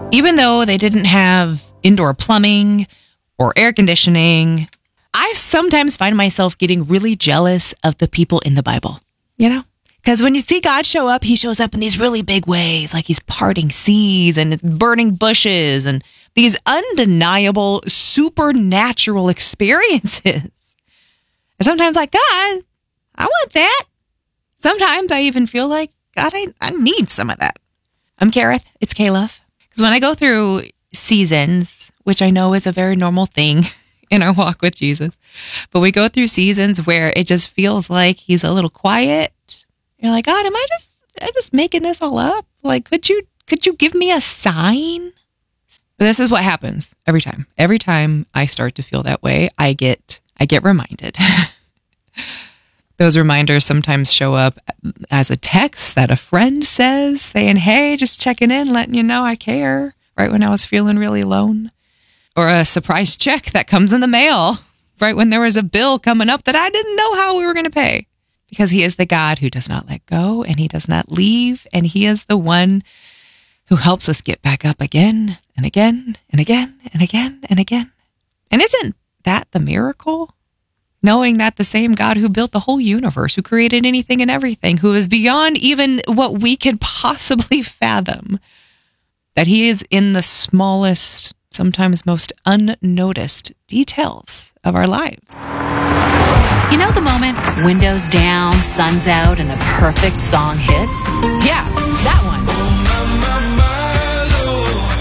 Even though they didn't have indoor plumbing or air conditioning, I sometimes find myself getting really jealous of the people in the Bible, you know? Because when you see God show up, he shows up in these really big ways, like he's parting seas and burning bushes and these undeniable supernatural experiences. And sometimes like, God, I want that. Sometimes I even feel like, God, I need some of that. I'm Kareth. It's K-Love. Because when I go through seasons, which I know is a very normal thing in our walk with Jesus, but we go through seasons where it just feels like he's a little quiet. You're like, God, am I just making this all up? Like, could you give me a sign? But this is what happens every time. Every time I start to feel that way, I get reminded. Those reminders sometimes show up as a text that a friend says, saying, hey, just checking in, letting you know I care, right when I was feeling really alone. Or a surprise check that comes in the mail, right when there was a bill coming up that I didn't know how we were going to pay. Because he is the God who does not let go, and he does not leave, and he is the one who helps us get back up again and again and again and again and again. And isn't that the miracle? Knowing that the same God who built the whole universe, who created anything and everything, who is beyond even what we can possibly fathom, that he is in the smallest, sometimes most unnoticed details of our lives. You know the moment, windows down, sun's out, and the perfect song hits? Yeah, that one.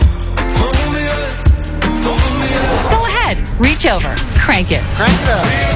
Go ahead, reach over, crank it. Crank it up.